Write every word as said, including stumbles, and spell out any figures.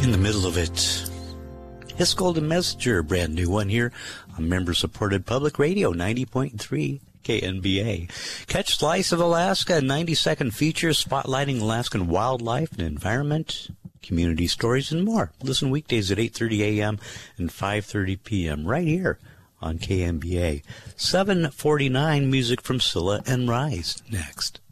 in the middle of it. His Golden Messenger, brand new one here on member-supported public radio, ninety point three K N B A. Catch Slice of Alaska, a ninety-second feature spotlighting Alaskan wildlife and environment, community stories, and more. Listen weekdays at eight thirty a.m. and five thirty p.m. right here on K N B A. seven forty-nine, music from Scylla and Rise next.